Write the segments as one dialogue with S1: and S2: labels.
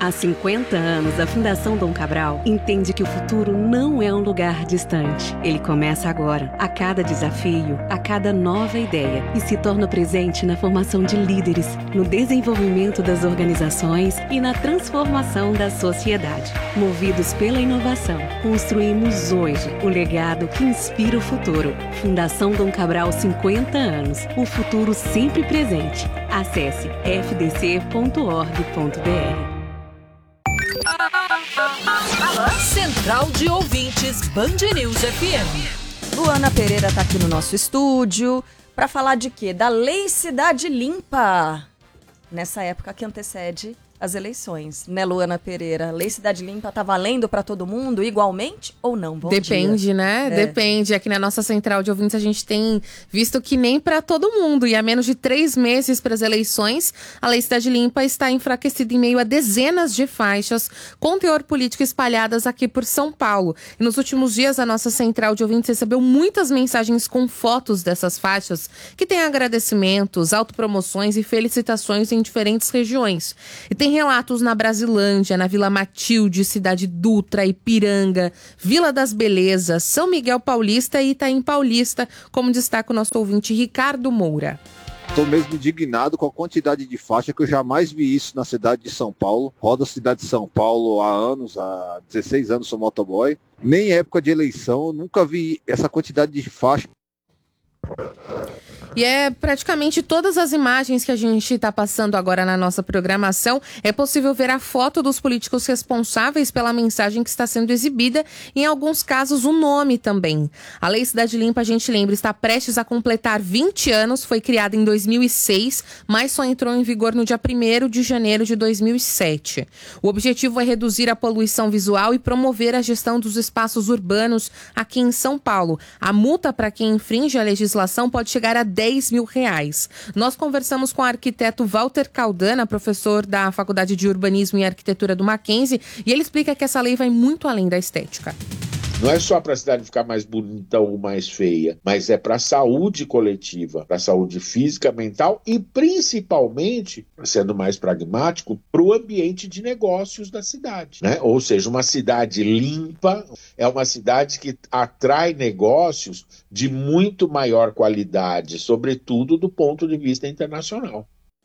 S1: Há 50 anos, a Fundação Dom Cabral entende que o futuro não é um lugar distante. Ele começa agora, a cada desafio, a cada nova ideia, e se torna presente na formação de líderes, no desenvolvimento das organizações e na transformação da sociedade. Movidos pela inovação, construímos hoje o legado que inspira o futuro. Fundação Dom Cabral, 50 anos. O futuro sempre presente. Acesse fdc.org.br.
S2: Central de Ouvintes Band News FM.
S3: Luana Pereira está aqui no nosso estúdio para falar de quê? Da Lei Cidade Limpa. Nessa época que antecede as eleições, né, Luana Pereira? Lei Cidade Limpa tá valendo para todo mundo igualmente ou não?
S4: Depende,
S3: dia.
S4: né? Depende. Aqui na nossa central de ouvintes a gente tem visto que nem para todo mundo. E há menos de 3 meses para as eleições, a Lei Cidade Limpa está enfraquecida em meio a dezenas de faixas com teor político espalhadas aqui por São Paulo. E nos últimos dias a nossa central de ouvintes recebeu muitas mensagens com fotos dessas faixas que têm agradecimentos, autopromoções e felicitações em diferentes regiões. E tem relatos na Brasilândia, na Vila Matilde, Cidade Dutra, Ipiranga, Vila das Belezas, São Miguel Paulista e Itaim Paulista, como destaca o nosso ouvinte Ricardo Moura.
S5: Estou mesmo indignado com a quantidade de faixa que eu jamais vi isso na cidade de São Paulo. Rodo a cidade de São Paulo há anos, há 16 anos sou motoboy. Nem em época de eleição, eu nunca vi essa quantidade de faixa.
S4: E é praticamente todas as imagens que a gente está passando agora na nossa programação. É possível ver a foto dos políticos responsáveis pela mensagem que está sendo exibida e, em alguns casos, o nome também. A Lei Cidade Limpa, a gente lembra, está prestes a completar 20 anos. Foi criada em 2006, mas só entrou em vigor no dia 1º de janeiro de 2007. O objetivo é reduzir a poluição visual e promover a gestão dos espaços urbanos aqui em São Paulo. A multa para quem infringe a legislação pode chegar a R$10 mil. Nós conversamos com o arquiteto Walter Caldana, professor da Faculdade de Urbanismo e Arquitetura do Mackenzie, e ele explica que essa lei vai muito além da estética.
S6: Não é só para a cidade ficar mais bonita ou mais feia, mas é para a saúde coletiva, para a saúde física, mental e principalmente, sendo mais pragmático, para o ambiente de negócios da cidade, né? Ou seja, uma cidade limpa é uma cidade que atrai negócios de muito maior qualidade, sobretudo do ponto de vista internacional.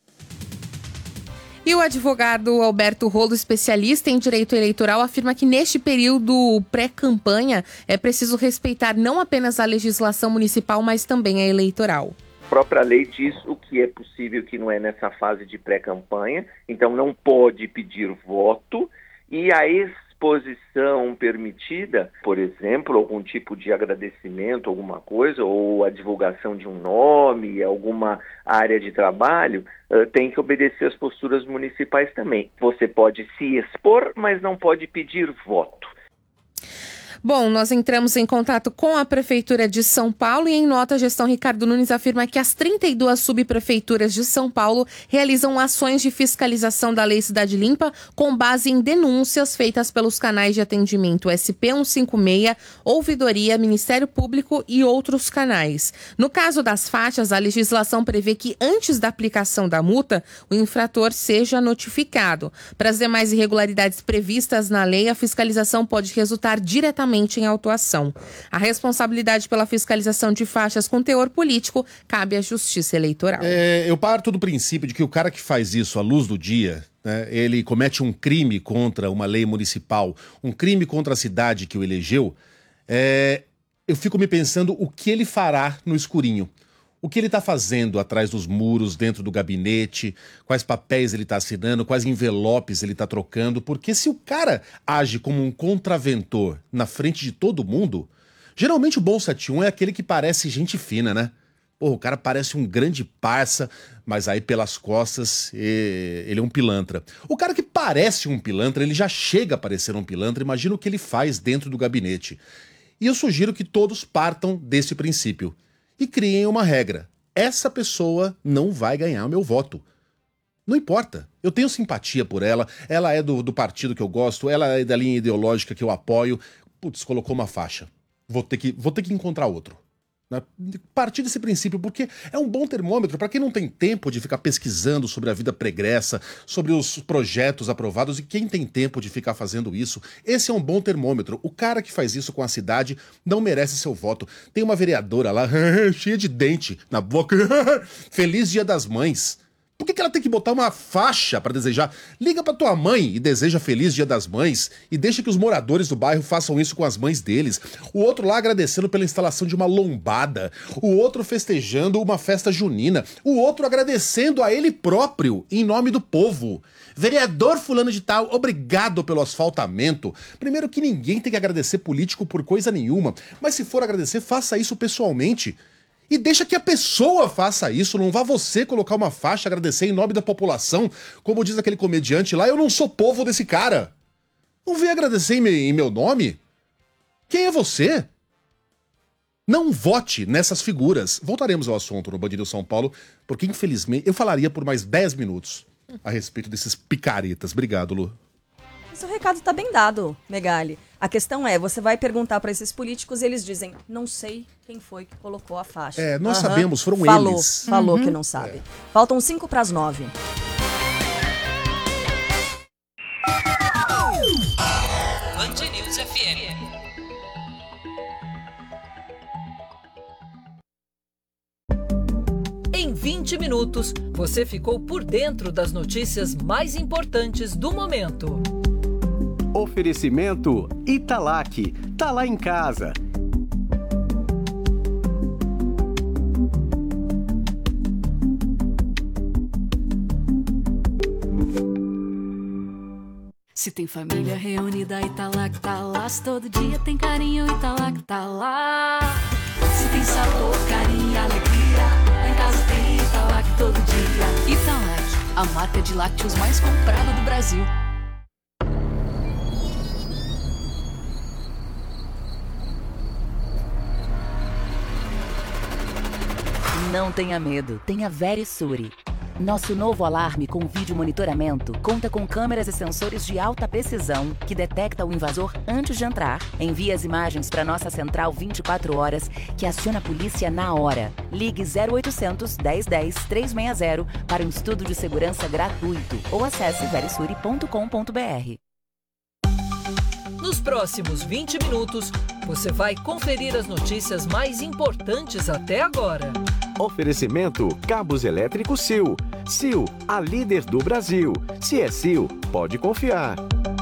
S4: E o advogado Alberto Rolo, especialista em direito eleitoral, afirma que neste período pré-campanha é preciso respeitar não apenas a legislação municipal, mas também a eleitoral.
S7: A própria lei diz o que é possível e o que não é nessa fase de pré-campanha, então não pode pedir voto, e a exposição permitida, por exemplo, algum tipo de agradecimento, alguma coisa, ou a divulgação de um nome, alguma área de trabalho, tem que obedecer às posturas municipais também. Você pode se expor, mas não pode pedir voto.
S4: Bom, nós entramos em contato com a Prefeitura de São Paulo e, em nota, a gestão Ricardo Nunes afirma que as 32 subprefeituras de São Paulo realizam ações de fiscalização da Lei Cidade Limpa com base em denúncias feitas pelos canais de atendimento SP156, Ouvidoria, Ministério Público e outros canais. No caso das faixas, a legislação prevê que, antes da aplicação da multa, o infrator seja notificado. Para as demais irregularidades previstas na lei, a fiscalização pode resultar diretamente em autuação. A responsabilidade pela fiscalização de faixas com teor político cabe à Justiça Eleitoral.
S8: Eu parto do princípio de que o cara que faz isso à luz do dia, né, ele comete um crime contra uma lei municipal, um crime contra a cidade que o elegeu. Eu fico me pensando o que ele fará no escurinho. O que ele está fazendo atrás dos muros, dentro do gabinete, quais papéis ele está assinando, quais envelopes ele está trocando, porque se o cara age como um contraventor na frente de todo mundo, geralmente o Bolsa 1 é aquele que parece gente fina, né? Pô, o cara parece um grande parça, mas aí pelas costas ele é um pilantra. O cara que parece um pilantra, ele já chega a parecer um pilantra, imagina o que ele faz dentro do gabinete. E eu sugiro que todos partam desse princípio. E criem uma regra. Essa pessoa não vai ganhar o meu voto. Não importa. Eu tenho simpatia por ela, ela é do partido que eu gosto, ela é da linha ideológica que eu apoio. Putz, colocou uma faixa. Vou ter que encontrar outro. Partir desse princípio, porque é um bom termômetro para quem não tem tempo de ficar pesquisando sobre a vida pregressa, sobre os projetos aprovados, e quem tem tempo de ficar fazendo isso. Esse é um bom termômetro. O cara que faz isso com a cidade não merece seu voto. Tem uma vereadora lá, cheia de dente na boca, Feliz Dia das Mães. Por que ela tem que botar uma faixa para desejar? Liga pra tua mãe e deseja Feliz Dia das Mães e deixa que os moradores do bairro façam isso com as mães deles. O outro lá agradecendo pela instalação de uma lombada. O outro festejando uma festa junina. O outro agradecendo a ele próprio, em nome do povo. Vereador fulano de tal, obrigado pelo asfaltamento. Primeiro que ninguém tem que agradecer político por coisa nenhuma, mas se for agradecer, faça isso pessoalmente. E deixa que a pessoa faça isso, não vá você colocar uma faixa, agradecer em nome da população. Como diz aquele comediante lá, eu não sou povo desse cara. Não vem agradecer em meu nome? Quem é você? Não vote nessas figuras. Voltaremos ao assunto no Band News São Paulo, porque infelizmente eu falaria por mais 10 minutos a respeito desses picaretas. Obrigado, Lu.
S3: Mas o recado tá bem dado, Megali. A questão é, você vai perguntar para esses políticos e eles dizem, não sei quem foi que colocou a faixa.
S8: Nós sabemos, foram eles.
S3: Falou que não sabe. Faltam 8:55.
S2: Band News FM. Em 20 minutos, você ficou por dentro das notícias mais importantes do momento.
S9: Oferecimento Italac. Tá lá em casa.
S10: Se tem família reunida, Italac tá lá. Se todo dia tem carinho, Italac tá lá. Se tem sabor, carinho e alegria, lá em casa tem Italac todo dia. Italac, a marca de lácteos mais comprada do Brasil.
S11: Não tenha medo, tenha Verisuri. Nosso novo alarme com vídeo monitoramento conta com câmeras e sensores de alta precisão que detecta o invasor antes de entrar. Envia as imagens para nossa central 24 horas que aciona a polícia na hora. Ligue 0800 1010 360 para um estudo de segurança gratuito ou acesse verisuri.com.br.
S2: Nos próximos 20 minutos, você vai conferir as notícias mais importantes até agora.
S9: Oferecimento Cabos Elétricos Sil. Sil, a líder do Brasil. Se é Sil, pode confiar.